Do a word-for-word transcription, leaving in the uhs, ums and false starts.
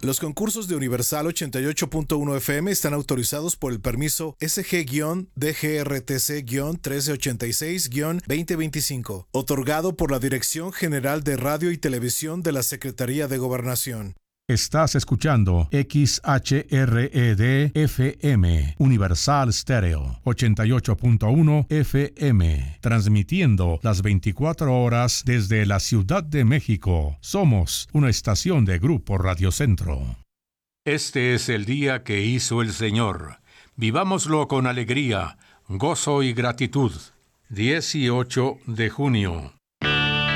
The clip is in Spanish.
Los concursos de Universal ochenta y ocho punto uno F M están autorizados por el permiso S G D G R T C trece ochenta y seis veinte veinticinco, otorgado por la Dirección General de Radio y Televisión de la Secretaría de Gobernación. Estás escuchando X H R E D F M, Universal Stereo, ochenta y ocho punto uno F M, transmitiendo las veinticuatro horas desde la Ciudad de México. Somos una estación de Grupo Radio Centro. Este es el día que hizo el Señor. Vivámoslo con alegría, gozo y gratitud. dieciocho de junio.